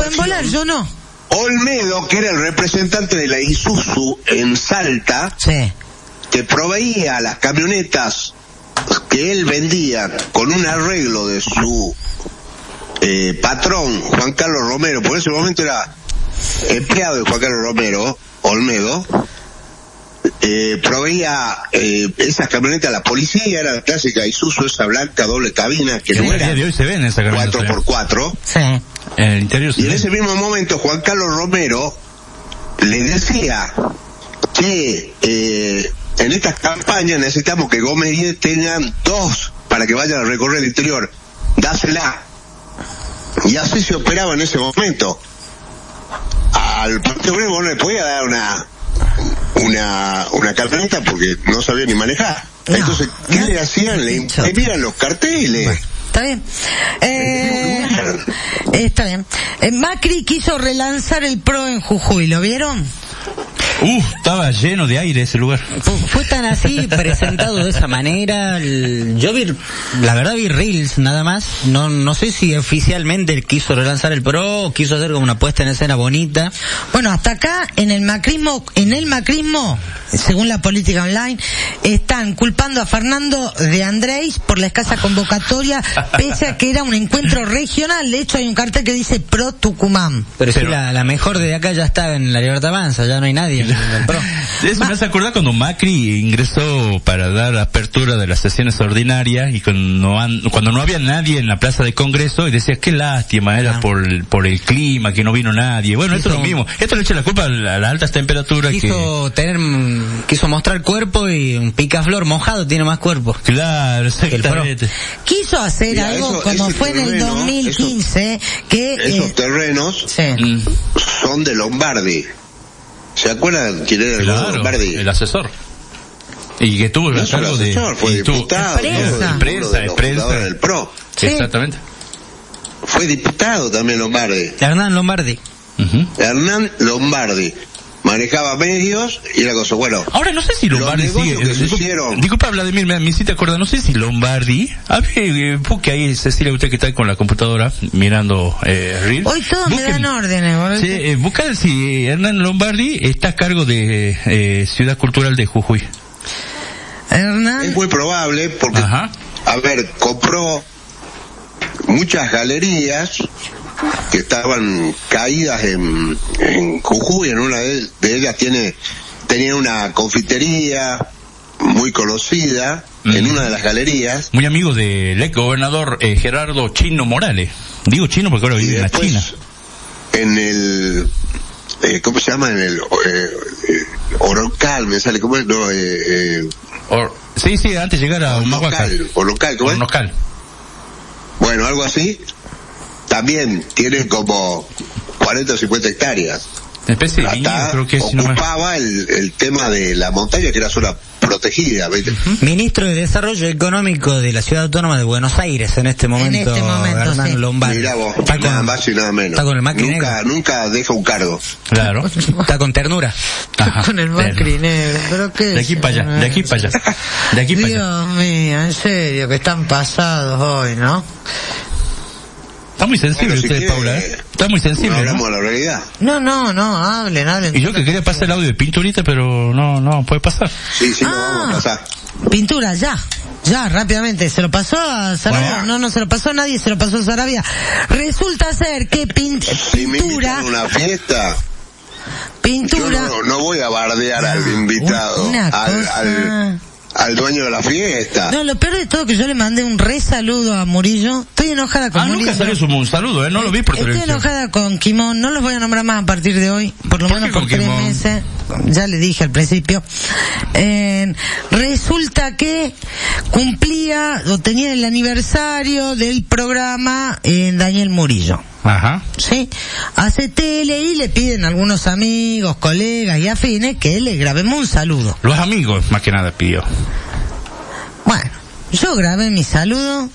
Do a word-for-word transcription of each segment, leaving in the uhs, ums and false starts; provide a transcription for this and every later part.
pueden volar, yo no. Olmedo, que era el representante de la Isuzu en Salta, sí, que proveía las camionetas que él vendía con un arreglo de su eh, patrón, Juan Carlos Romero, por ese momento era empleado de Juan Carlos Romero, Olmedo, eh, proveía eh, esas camionetas a la policía, era la clásica Isuzu, esa blanca doble cabina, que sí, no era de hoy se ven esa cuatro por cuatro. Sí. En el interior se y en ven. ese mismo momento Juan Carlos Romero le decía que eh, en estas campañas necesitamos que Gómez Diez tengan dos para que vayan a recorrer el interior, dásela. Y así se operaba en ese momento. Al Partido Obrero no le podía dar una una una camioneta porque no sabía ni manejar. No, entonces, ¿qué no, le hacían? Le imprimían los carteles. Bueno, está bien. Eh, está bien. Eh, Macri quiso relanzar el PRO en Jujuy, ¿lo vieron? Uh, estaba lleno de aire ese lugar. Fue, fue tan así, presentado de esa manera. El, yo vi, la verdad vi reels nada más. No no sé si oficialmente quiso relanzar el PRO o quiso hacer como una puesta en escena bonita. Bueno, hasta acá en el macrismo, en el macrismo, según la política online, están culpando a Fernando de Andrés por la escasa convocatoria, pese a que era un encuentro regional. De hecho hay un cartel que dice Pro Tucumán. Pero, Pero sí, la, la mejor de acá ya está en la Libertad Avanza, ya no hay nadie. Eso me hace acordar cuando Macri ingresó para dar apertura de las sesiones ordinarias y cuando, han, cuando no había nadie en la plaza de Congreso y decía qué lástima era ah. por, por el clima, que no vino nadie. Bueno, quiso, esto es lo mismo. Esto le echa la culpa a las altas temperaturas. Quiso que... tener, quiso mostrar cuerpo y un picaflor mojado tiene más cuerpo. Claro, exactamente. Quiso hacer Mira, algo eso, como fue terreno, en el dos mil quince esos, que esos eh, terrenos sí. son de Lombardi. ¿Se acuerdan quién era el claro, Lombardi? El asesor. Y que tuvo el cargo de... Fue diputado. Empresa. Empresa, empresa. Del PRO. Sí. Exactamente. Fue diputado también Lombardi. Hernán Lombardi. Uh-huh. Hernán Lombardi. Manejaba medios y la cosa, bueno. Ahora no sé si Lombardi sigue. Disculpa, disculpa, Vladimir, me, me hiciste acordar, no sé si Lombardi. A ver, eh, busque ahí, Cecilia, usted que está con la computadora mirando eh, Reel. Hoy todos busquen, me dan órdenes, ¿verdad? Sí, eh, busca si Hernán Lombardi está a cargo de eh, Ciudad Cultural de Jujuy. Hernán. Es muy probable porque, Ajá. a ver, compró muchas galerías que estaban caídas en, en Jujuy. En una de, de ellas tiene tenía una confitería muy conocida mm. en una de las galerías. Muy amigo del ex gobernador eh, Gerardo Chino Morales. Digo chino porque ahora vive en la China. En el eh, ¿cómo se llama? En el eh, eh, Orocal, me sale como no, eh, eh, Or, sí, sí, antes de llegar a Humahuaca. Orocal, ¿cómo es? Orocal. Bueno, algo así. También tiene como cuarenta o cincuenta hectáreas. Especie de viña, creo que es, ocupaba no el, el tema de la montaña, que era zona protegida. ¿Viste? Uh-huh. Ministro de Desarrollo Económico de la Ciudad Autónoma de Buenos Aires en este momento, en este momento Hernán sí. Lombardi. Mirá vos, está nada con, más y nada menos. Está con el Macri nunca, negro. Nunca deja un cargo. Claro. Está con ternura. Ajá. Con el Macri negro. ¿Pero qué de aquí para allá, de aquí para allá. De aquí para allá. Dios mío, en serio, que están pasados hoy, ¿no? Está muy sensible bueno, si usted, quiere, Paula, ¿eh? Está muy sensible, no hablamos ¿no? de la realidad. No, no, no, hablen, hablen. Y yo que quería pasar el audio de Pinturita, pero no, no, puede pasar. Sí, sí, ah, no vamos a pasar. Pintura, ya, ya, rápidamente. ¿Se lo pasó a Sarabia? Bueno. No, no se lo pasó a nadie, se lo pasó a Sarabia. Resulta ser que pin, si pintura... me invitan a una fiesta... Pintura... Yo no, no voy a bardear ah, al invitado, una al, cosa... al, al dueño de la fiesta. No, lo peor de todo es que yo le mandé un re saludo a Murillo. Estoy enojada con ah, Murillo. nunca salió su un saludo, ¿eh? No lo vi por Estoy televisión. Estoy enojada con Quimón. No los voy a nombrar más a partir de hoy. Por lo ¿Por menos por tres Quimón? meses. Ya le dije al principio. Eh, resulta que cumplía o tenía el aniversario del programa eh, Daniel Murillo. Ajá. Sí, hace tele y le piden a algunos amigos, colegas y afines que le grabemos un saludo. Los amigos, más que nada, pidió. Bueno, yo grabé mi saludo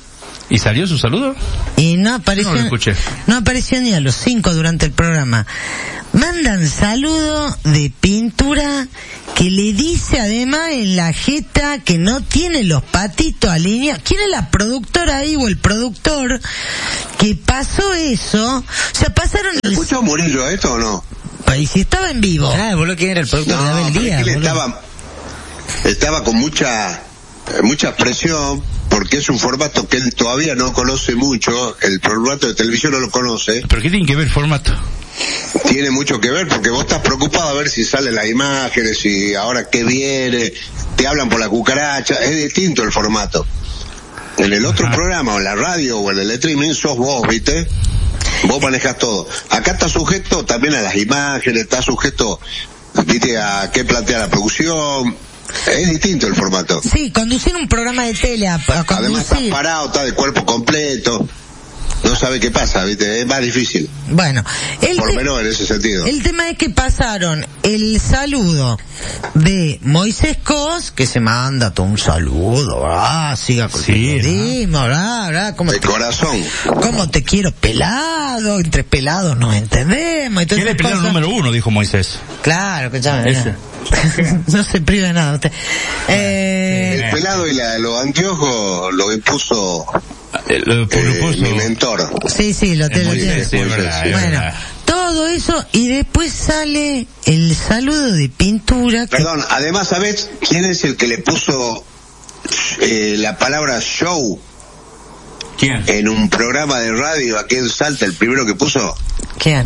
¿Y salió su saludo? Y no apareció, No lo escuché. no apareció ni a los cinco durante el programa. Mandan saludo de Pintura, que le dice además en la jeta que no tiene los patitos alineados. ¿Quién es la productora ahí o el productor que pasó eso? O sea, pasaron... el... ¿Escuchó Murillo esto o no? Y si estaba en vivo. Ah, boludo, ¿quién era el productor No, de Abel pero Díaz? es que él boludo? estaba, estaba con mucha, mucha presión, porque es un formato que él todavía no conoce mucho, el formato de televisión no lo conoce. ¿Pero qué tiene que ver el formato? Tiene mucho que ver, porque vos estás preocupado a ver si salen las imágenes, si ahora qué viene, te hablan por la cucaracha, es distinto el formato. En el otro Ajá. programa, o en la radio, o en el streaming, sos vos, ¿viste? Vos manejas todo. Acá está sujeto también a las imágenes, está sujeto, ¿viste? A qué plantea la producción. Es distinto el formato. Sí, conducir un programa de tele, a, a Además está conducir. parado, está de cuerpo completo. No sabe qué pasa, ¿viste? Es más difícil. Bueno, el Por lo te- menos en ese sentido. El tema es que pasaron el saludo de Moisés Cos, que se manda todo un saludo, ¿verdad? Siga con Sí, el periodismo, ¿verdad? ¿verdad? ¿Cómo De te, corazón. cómo te quiero pelado? Entre pelados nos entendemos. Y todas ¿Quién es el esas pelado cosas. número uno? Dijo Moisés. Claro, escuchame. Ese. No se prive de nada usted. Eh, El pelado y la, los anteojos lo impuso Eh, lo eh, propuso. mi mentor. sí, sí, lo, te, lo Moisés, tiene. sí, es verdad, es Bueno, verdad. todo eso y después sale el saludo de Pintura. Que, Perdón, además, ¿sabés quién es el que le puso eh, la palabra show ¿Quién? en un programa de radio aquí en Salta? El primero que puso, ¿Quién?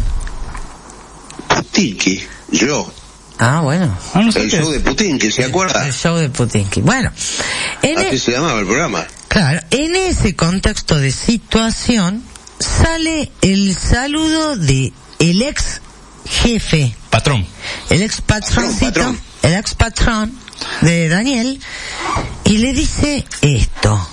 Putinki, yo. Ah, bueno. Ah, no sé El qué show es. de Putinki, ¿se acuerda? El show de Putinki. Bueno, en Así e- se llamaba el programa. claro, en ese contexto de situación sale el saludo de el ex jefe, Patrón. el ex patroncito, Patrón, patrón. el ex patrón de Daniel, y le dice esto.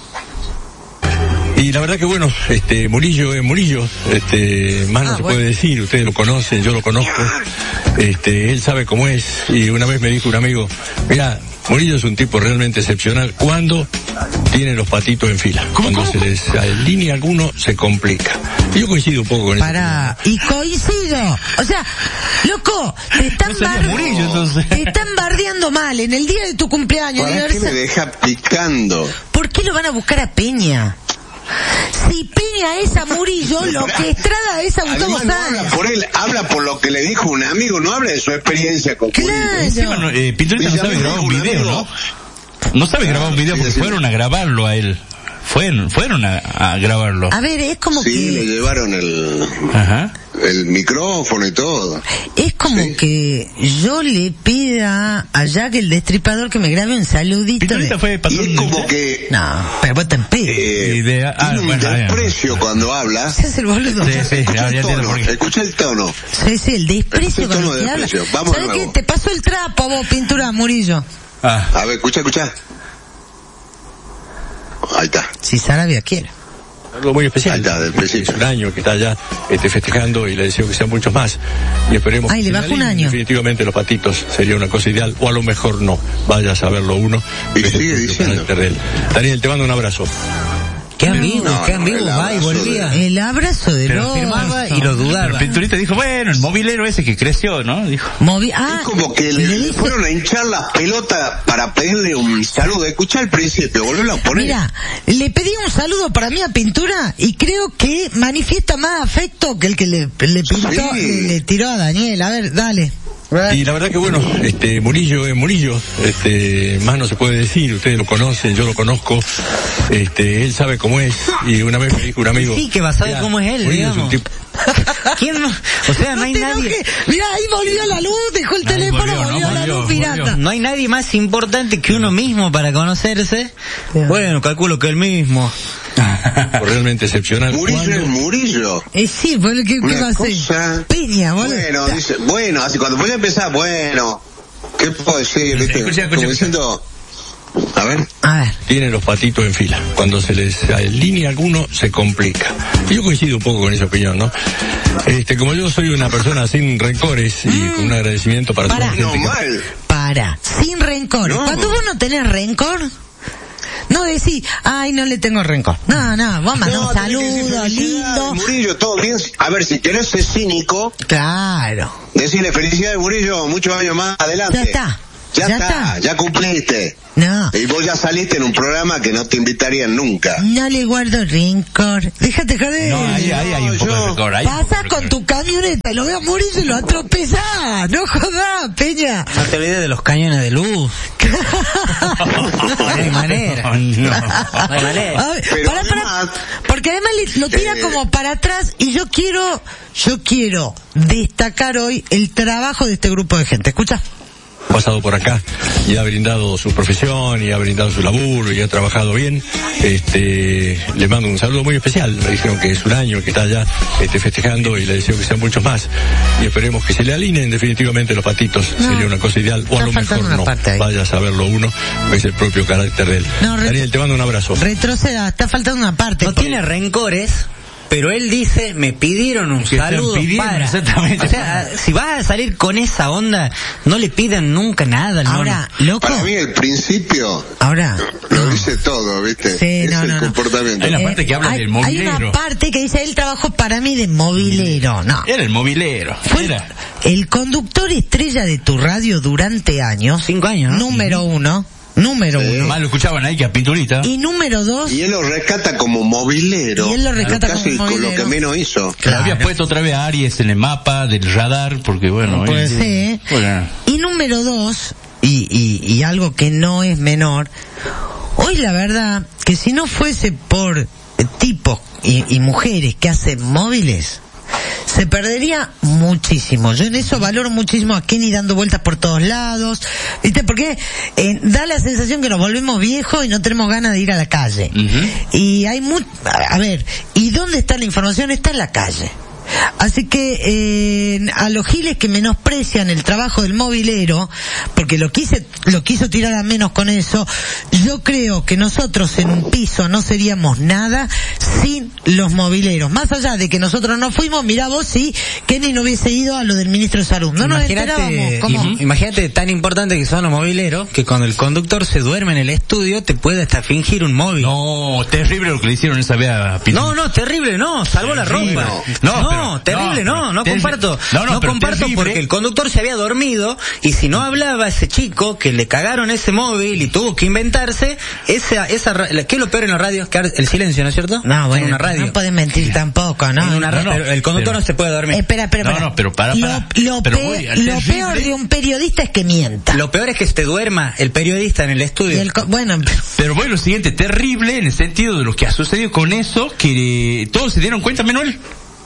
Y la verdad que bueno, este Murillo es Murillo, este más no Ah, se bueno. puede decir, ustedes lo conocen, yo lo conozco, este él sabe cómo es, y una vez me dijo un amigo, mira, Murillo es un tipo realmente excepcional cuando tiene los patitos en fila, cuando se les alinea alguno se complica. Y yo coincido un poco con eso. Para, y coincido. O sea, loco, te están, No sería bar- Murillo, entonces. te están bardeando mal en el día de tu cumpleaños. ¿Para qué me aniversario. deja picando? ¿Por qué lo van a buscar a Peña? Si Peña es a Murillo, lo que Estrada es a Gustavo Además, no habla Sáenz. por él, habla por lo que le dijo un amigo, no habla de su experiencia con Putinki. Encima, no, Claro. eh, Pinturita no Y ya sabe me grabar un dijo un video, amigo. ¿no? No sabe grabar un video sí, porque sí. fueron a grabarlo a él. Fueron, fueron a, a grabarlo. A ver, es como Sí, le que llevaron el, Ajá. el micrófono y todo. es como Sí. que yo le pida a Jack el Destripador que me grabe un saludito Pinturita de... fue Y patrón. es como que No, pero vos te empedes. eh, Idea- ah, tiene un bueno, bien. desprecio cuando habla. Se hace el boludo. Sí, sí, Escucha ahora ya el entiendo tono, por qué. escucha el tono. Sí, sí, el desprecio El con tono el de que habla. desprecio. Vamos de ¿Sabes qué? nuevo. Te pasó el trapo a vos, Pintura, Murillo. Ah. A ver, escucha, escucha. Ahí está. Si Sarabia quiere. Algo muy especial. Ahí está, del principio. Es un año que está ya este, festejando y le deseo que sean muchos más. Y esperemos Ay, que le se bajó un alineen. año. Definitivamente los patitos sería una cosa ideal, o a lo mejor no. Vaya a saberlo uno. Y Que es el sigue propio diciendo. carácter de él. Daniel, te mando un abrazo. Qué ambiguo, No, qué no, ambiguo, el va y abrazo volvía. de- El abrazo de Pero los... Firmaba y lo Pero dudaba. Pinturita dijo, bueno, el movilero ese que creció, ¿no? Dijo. Movi ah, Es como que y le, le dice, fueron a hinchar la pelota para pedirle un saludo. Escucha al principio, volverlo a poner. mira, le pedí un saludo para mí a Pintura y creo que manifiesta más afecto que el que le, le pintó, Sí. le, le tiró a Daniel. A ver, dale. Y la verdad que bueno, este Murillo es Murillo, este más no se puede decir, ustedes lo conocen, yo lo conozco, este él sabe cómo es, y una vez me dijo un amigo, Sí, que va a saber "Mirá, cómo es él, Murillo es un digamos". tipo- ¿Quién no? O sea, no hay te nadie. enojes. Mira, ahí volvió la luz, dejó el Ahí teléfono, volvió, volvió, ¿no? la Volvió, luz pirata. volvió. No hay nadie más importante que uno mismo para conocerse. Bueno, calculo que el mismo. realmente excepcional. Murillo Cuando- es Murillo. Eh, sí, boludo, ¿qué, qué Una va a hacer? cosa- Peña, boludo. Bueno, dice, bueno, así cuando voy a empezar, bueno, ¿qué puedo decir? ¿Viste? Escucha, escucha, Como escucha. diciendo, a ver, A ver, tiene los patitos en fila. Cuando se les alinea alguno, se complica. Y yo coincido un poco con esa opinión, ¿no? Este, como yo soy una persona sin rencores y con un agradecimiento para toda Pará. la gente no que- mal. para, sin rencor. No. Cuando vos no tenés rencor, No decís, ay, no le tengo rencor. No, no, vos mandá No, un tenés que decir saludo felicidades, lindo. Murillo, todo bien. A ver, si querés ser cínico, Claro. decirle felicidades, Murillo, muchos años más adelante. Ya está. Ya, Ya está, está. ya cumpliste. No. Y vos ya saliste en un programa que no te invitarían nunca. No le guardo rencor. Déjate joder. No, ahí, ahí hay un poco de rencor. ahí hay un poco Pasas de con rencor. tu camioneta y lo ve a morir y lo atropellás. No jodás, Peña. No te olvides de los cañones de luz. No hay manera. No, no. No hay manera. A ver, Pero pará, pará, además, porque además le- lo tira eh, como para atrás y yo quiero, yo quiero destacar hoy el trabajo de este grupo de gente. ¿Escucha? Pasado por acá y ha brindado su profesión y ha brindado su laburo y ha trabajado bien. Este, le mando un saludo muy especial. Me dijeron que es un año que está allá este, festejando y le deseo que sean muchos más. Y esperemos que se le alineen definitivamente los patitos. No, Sería una cosa ideal. O a está lo faltando mejor una no. parte ahí. Vaya a saberlo uno. Es el propio carácter de él. No, re- Daniel, te mando un abrazo. Retroceda, está faltando una parte. No tiene rencores, pero él dice, me pidieron un Que están saludo pidiendo, para. exactamente. O sea, si vas a salir con esa onda, no le pidan nunca nada al Ahora, mono. loco, Para mí el principio ahora. lo dice todo, ¿viste? Sí, es no, el no, no. comportamiento. Hay la parte que habla hay, del hay movilero. una parte que dice, él trabajó para mí de movilero. No. Era el movilero. Fue Era. el conductor estrella de tu radio durante años. Cinco años, ¿no? Número uno. Número Sí. uno. Más lo escuchaban ahí que a Pinturita. Y número dos. Y él lo rescata como movilero. Y él lo rescata casi como con lo movilero. que menos hizo. Que había puesto otra vez a Aries en el mapa del radar, porque bueno... Puede él- ser, ¿eh? Bueno. Y número dos, y, y, y algo que no es menor, hoy la verdad que si no fuese por eh, tipos y, y mujeres que hacen móviles, se perdería muchísimo. Yo en eso valoro muchísimo a Kenny dando vueltas por todos lados, ¿viste? Porque eh, da la sensación que nos volvemos viejos y no tenemos ganas de ir a la calle. Ujú. Y hay mu a ver, ¿y dónde está la información? Está en la calle. Así que eh, a los giles que menosprecian el trabajo del movilero, porque lo quise, lo quiso tirar a menos con eso, yo creo que nosotros en un piso no seríamos nada sin los mobileros. Más allá de que nosotros no fuimos, mirá vos si Kenny no hubiese ido a lo del ministro de Salud. No nos enterábamos. ¿Cómo? im- imagínate tan importante que son los mobileros que cuando el conductor se duerme en el estudio te puede hasta fingir un móvil. No, terrible lo que le hicieron esa vez a Pinturita. No, no, terrible, no, salvó la Terrible. ropa. No, No, pero- terrible, no, no, no, terrible. comparto. No, no, No, pero comparto terrible. porque el conductor se había dormido y si no hablaba ese chico que le cagaron ese móvil y tuvo que inventarse, esa, esa, ra- ¿qué es lo peor en la radio? Que el silencio, ¿no es cierto? No, bueno, en una radio. no podés mentir tampoco, ¿no? En una No, ra- no, pero el conductor pero- no se puede dormir. Eh, espera, espera, No, espera. no, pero para, para. Lo, lo Pero pe- voy, lo terrible. peor de un periodista es que mienta. Lo peor es que se te duerma el periodista en el Y estudio. el co- bueno, Pero voy a lo siguiente, terrible en el sentido de lo que ha sucedido con eso, que todos se dieron cuenta, menos él.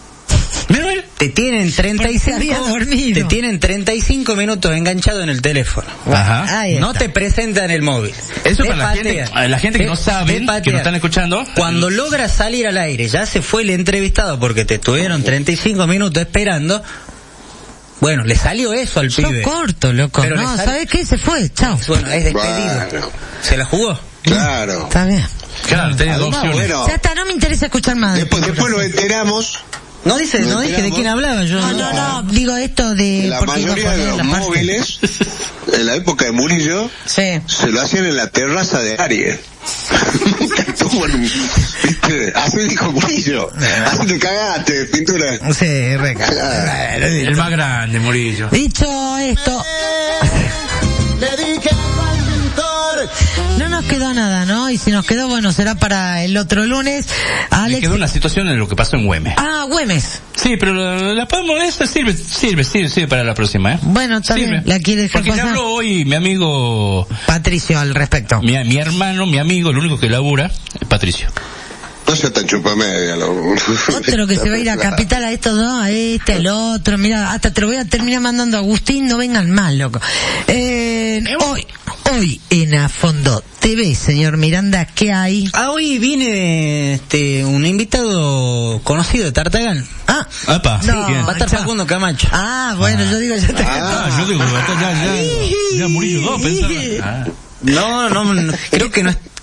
Menos él. Te tienen treinta y Porque se había cinco, dormido. te tienen treinta y cinco minutos enganchado en el teléfono. Ajá. ahí No está. te presentan el móvil. Eso Te para la gente, patean. a la gente que Te- no sabe, te que patean. no están escuchando. Cuando logras salir al aire, ya se fue el entrevistado porque te estuvieron treinta y cinco minutos esperando. Bueno, le salió eso al Sos pibe. corto, loco. Pero le No, sale- ¿sabes qué? Se fue. Chao. Bueno, es despedido. Bueno. Se la jugó. Claro. Está bien. Claro, tenés dos Además, opciones. bueno, Ya está, no me interesa escuchar más. de después, esto. después nos enteramos No dice, no Nos dije de enteramos. quién hablaba yo. No, no, no, digo esto de... que la porque iba a mayoría de poner los la parte. móviles, en la época de Murillo, Sí. se lo hacían en la terraza de Aries. Nunca estuvo en- ¿viste? Así dijo Murillo. Así que cagaste, pintura. Sí, reca. El más grande, Murillo. Dicho esto, no nos quedó nada, ¿no? Y si nos quedó, bueno, será para el otro lunes. Me Alex... quedó una situación en lo que pasó en Güemes. Ah, Güemes. Sí, pero la, la podemos, esta sirve, sirve, sirve, sirve para la próxima, ¿eh? Bueno, está Sirve. bien. ¿La quiere dejar Porque ya pasar? habló hoy mi amigo, Patricio, al respecto. mi, mi hermano, mi amigo, el único que labura, es Patricio. No sea tan chupamedia. Lo... Otro que se va a ir a Capital a estos dos, a este, al otro. Mira, hasta te lo voy a terminar mandando a Agustín, no vengan más, loco. Eh, hoy, hoy en A Fondo T V, señor Miranda, ¿qué hay? Ah, hoy viene este un invitado conocido de Tartagal. Ah, Apa, No, bien. Va a estar chao. Facundo Camacho. ah bueno, yo digo, ya te... Ah, yo digo, ya, ya, ya, ya Murillo dos, pensaba. Ah. No, no, no, creo que no es,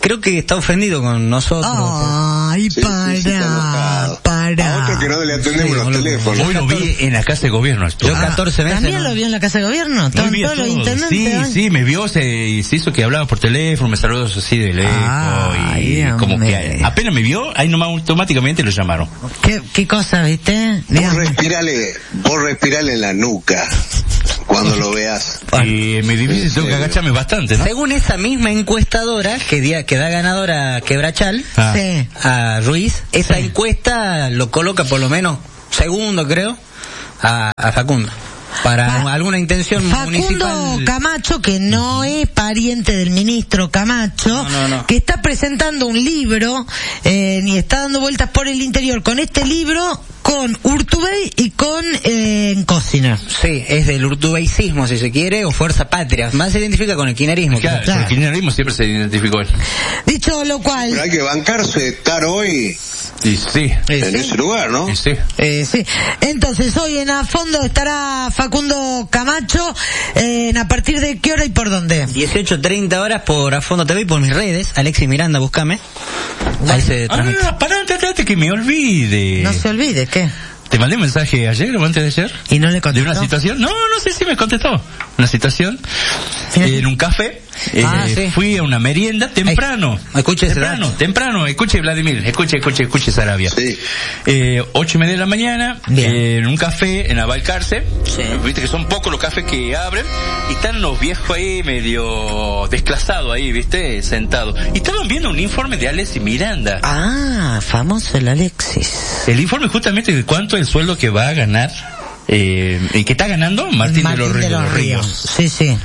creo que está ofendido con nosotros. Ay, Sí, para, sí, sí, está enojado. para. A otro que no le atendemos Sí, los boludo. teléfonos. Hoy lo vi en la casa de gobierno. esto. Yo catorce meses. ¿También ¿no? lo vio en la Casa de Gobierno? ¿Estaban Muy bien todos los todo. intendentes? Sí, ¿eh? sí, me vio, se, se hizo que hablaba por teléfono, me saludó así de lejos Ay, y como hombre. que apenas me vio, ahí nomás automáticamente lo llamaron. ¿Qué, qué cosa, viste? Vos Dígame. respirale, vos respirale en la nuca cuando lo veas. Y me difícil, tengo que agacharme bastante, ¿no? Según esa misma encuestadora que, di- que da ganadora a Quebrachal, Ah. Sí. a Ruiz, esa Sí. encuesta lo coloca por lo menos segundo, creo, a, a Facundo. Para Pa- alguna intención Facundo municipal. Camacho, que no es pariente del ministro Camacho, No, no, no. que está presentando un libro, eh, y está dando vueltas por el interior con este libro, con Urtubey y con eh, Cocina. Sí, es del urtubeicismo, si se quiere, o Fuerza Patria. Más se identifica con el kirchnerismo. Claro, Claro. el kirchnerismo siempre se identificó él. Dicho lo Pero cual, hay que bancarse estar hoy Y sí, en ese lugar, ¿no? y sí. eh, sí. Entonces hoy en A Fondo estará Facundo Camacho, eh, ¿a partir de qué hora y por dónde? dieciocho treinta horas por A Fondo T V y por mis redes. Alexis Miranda, búscame. Ahí se transmite. Ah, parate, parate, que me olvide. No se olvide, ¿qué? Te mandé un mensaje ayer o antes de ayer. ¿Y no le De contestó? una situación, no, no sé si me contestó. Una situación eh, en un café. eh, Ah, sí. Fui a una merienda temprano. Ay, escuche ese temprano, dato. temprano. Escuche Vladimir, escuche, escuche, escuche Sarabia. Sí. Eh, ocho y media de la mañana, Bien. eh, en un café en Abalcarce. Sí. Viste que son pocos los cafés que abren y están los viejos ahí medio desclasados ahí, viste, sentados. Y estaban viendo un informe de Alexis Miranda. Ah, famoso el Alexis. El informe justamente de cuánto es el sueldo que va a ganar, eh, y que está ganando Martín, de los, de los Ríos. Ríos. Sí, sí.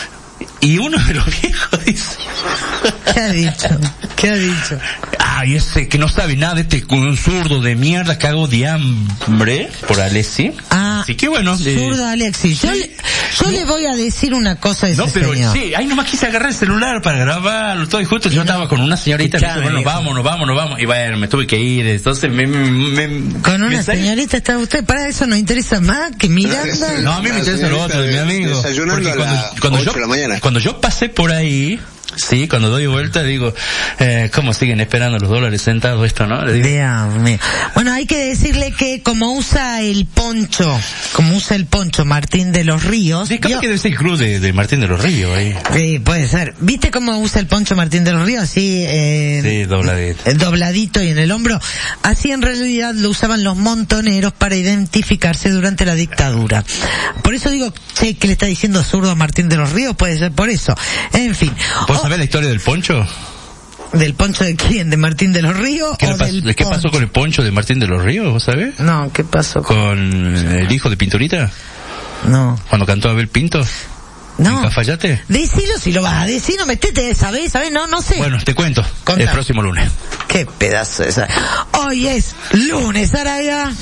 Y uno de los viejos dice, ¿Qué ha dicho? ¿Qué ha dicho? ay, ese que no sabe nada, este con un zurdo de mierda, cago de hambre por Alexis. Ah, Así que bueno, eh, zurdo Alexis. Yo, le, yo le voy a decir una cosa a ese no, pero señor. sí, ahí nomás quise agarrar el celular para grabarlo todo y justo yo estaba con una señorita, me dice, Escuchame, bueno, viejo. vamos, nos vamos, nos vamos, y bueno, me tuve que ir, entonces me... me, me Con me una sale- señorita está usted. Para eso nos interesa más que Miranda. No, a mí me La interesa lo señorita otro de mi de- amigo. desayunando Porque a cuando, las cuando ocho yo, de la mañana. cuando yo pasé por ahí, sí, cuando doy vuelta digo, eh, ¿cómo siguen esperando los dólares sentados esto, no? Le digo, Dios mío. Bueno, hay que decirle que como usa el poncho, como usa el poncho Martín de los Ríos, sí, capaz yo- que debe ser el club de, de Martín de los Ríos ahí. sí, puede ser. ¿Viste cómo usa el poncho Martín de los Ríos? Así, eh, Sí, dobladito. eh, dobladito y en el hombro. Así en realidad lo usaban los montoneros para identificarse durante la dictadura. Por eso digo, che, que le está diciendo zurdo a Martín de los Ríos, puede ser por eso. En fin. ¿Puedes O- saber la historia del poncho? ¿Del poncho de quién? ¿De Martín de los Ríos? ¿Qué, o le pas- del ¿de qué pasó poncho? con el poncho de Martín de los Ríos, vos sabés? No, ¿qué pasó? Con el hijo de Pinturita, No. cuando cantó Abel Pinto, en No. Cafayate. Decilo si lo vas a decir, no metete, ¿sabés? ¿Sabés? No, no sé. Bueno, te cuento, Contá. el próximo lunes. Qué pedazo de esa. Hoy es lunes, Araya.